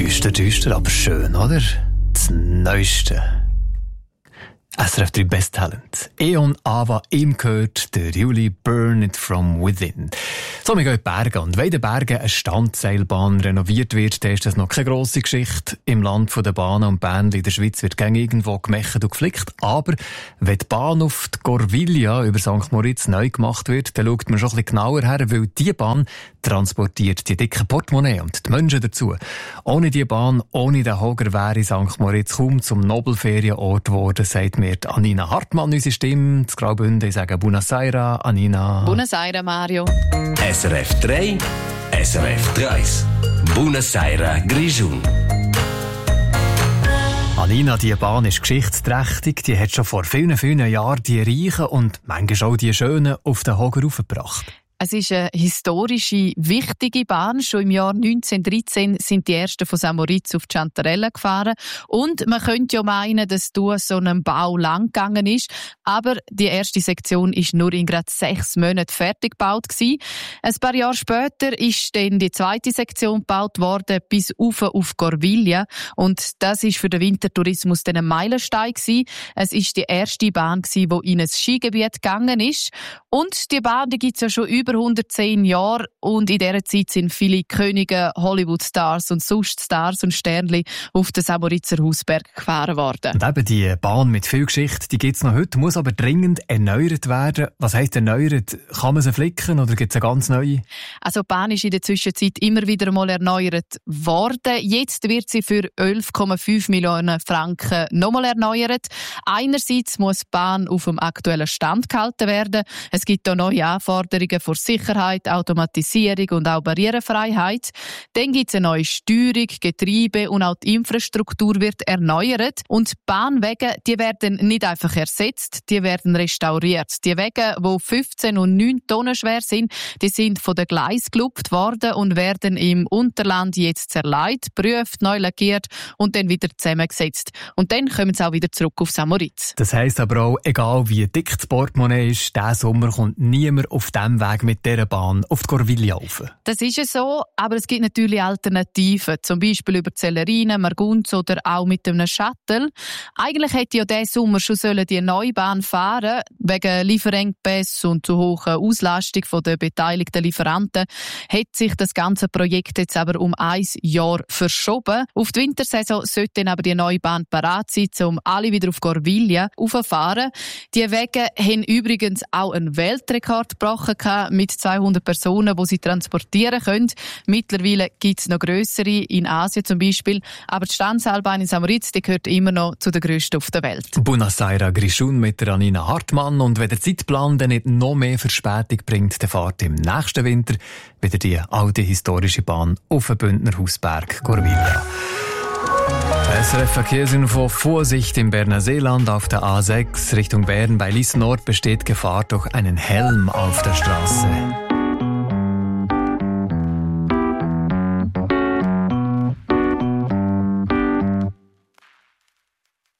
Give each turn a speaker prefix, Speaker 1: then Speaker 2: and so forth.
Speaker 1: Düster, aber schön, oder? Das Neueste. SRF 3 Best Talent. Eon Ava, ihm gehört der Juli, Burn It From Within. So, wir gehen in die Berge. Und wenn in den Bergen eine Standseilbahn renoviert wird, dann ist das noch keine grosse Geschichte. Im Land der Bahnen und Bähnchen in der Schweiz wird gängig irgendwo gemecht und geflickt. Aber wenn die Bahn auf die Gorvilla über St. Moritz neu gemacht wird, dann schaut man schon ein bisschen genauer her, weil diese Bahn transportiert die dicken Portemonnaie und die Menschen dazu. Ohne die Bahn, ohne den Hoger wäre St. Moritz kaum zum Nobelferienort geworden, sagt mir Anina Hartmann, unsere Stimme. Das Graubünden, ich sage Buonasera, Anina.
Speaker 2: Buonasera, Mario.
Speaker 3: SRF 3, SRF 3. Buonasera, Grischun.
Speaker 1: Anina, die Bahn ist geschichtsträchtig. Die hat schon vor vielen Jahren die Reichen und manchmal auch die Schönen auf den Hoger raufgebracht.
Speaker 2: Es ist eine historische, wichtige Bahn. Schon im Jahr 1913 sind die ersten von St. Moritz auf die Chantarelle gefahren. Und man könnte ja meinen, dass durch so einen Bau lang gegangen ist. Aber die erste Sektion ist nur in gerade 6 Monaten fertig gebaut gewesen. Ein paar Jahre später ist dann die zweite Sektion gebaut worden, bis auf Gorvilla. Und das ist für den Wintertourismus dann ein Meilenstein gewesen. Es ist die erste Bahn gewesen, die in ein Skigebiet gegangen ist. Und die Bahn, die gibt's ja schon über 110 Jahre und in dieser Zeit sind viele Könige, Hollywood-Stars und sonst Stars und Sternli auf den St. Moritzer Hausberg gefahren worden.
Speaker 1: Und eben die Bahn mit viel Geschichte, die gibt's noch heute, muss aber dringend erneuert werden. Was heisst erneuert? Kann man sie flicken oder gibt's eine ganz neue?
Speaker 2: Also die Bahn ist in der Zwischenzeit immer wieder mal erneuert worden. Jetzt wird sie für 11,5 Millionen Franken nochmal erneuert. Einerseits muss die Bahn auf dem aktuellen Stand gehalten werden. Es gibt auch neue Anforderungen für Sicherheit, Automatisierung und auch Barrierefreiheit. Dann gibt es eine neue Steuerung, Getriebe und auch die Infrastruktur wird erneuert. Und die Bahnwege, die werden nicht einfach ersetzt, die werden restauriert. Die Wege, die 15 und 9 Tonnen schwer sind, die sind von den Gleisen gelupft worden und werden im Unterland jetzt zerlegt, geprüft, neu lackiert und dann wieder zusammengesetzt. Und dann kommen sie auch wieder zurück auf St. Moritz.
Speaker 1: Das heisst aber auch, egal wie dick das Portemonnaie ist, diesen Sommer kommt niemand auf diesem Weg mit dieser Bahn auf die Gorvilla rauf.
Speaker 2: Das ist ja so, aber es gibt natürlich Alternativen, zum Beispiel über Zellerine, Margunz oder auch mit einem Shuttle. Eigentlich hätte ja diesen Sommer schon die neue Bahn fahren, wegen Lieferengpässe und zu hoher Auslastung der beteiligten Lieferanten, hat sich das ganze Projekt jetzt aber um 1 Jahr verschoben. Auf die Wintersaison sollte dann aber die neue Bahn parat sein, um alle wieder auf Gorvilla raufzufahren. Die Wege haben übrigens auch einen Weltrekord gebrochen mit 200 Personen, die sie transportieren können. Mittlerweile gibt es noch grössere, in Asien zum Beispiel. Aber die Standseilbahn in St. Moritz, die gehört immer noch zu den grössten auf der Welt.
Speaker 1: Buonasera Grischun mit der Anina Hartmann. Und wenn der Zeitplan dann nicht noch mehr Verspätung bringt, dann fahrt im nächsten Winter wieder die alte historische Bahn auf den Bündner Hausberg Gorvilla. SRF Verkehrsinfo: Vorsicht im Berner Seeland auf der A6 Richtung Bern. Bei Liesnord besteht Gefahr durch einen Helm auf der Straße.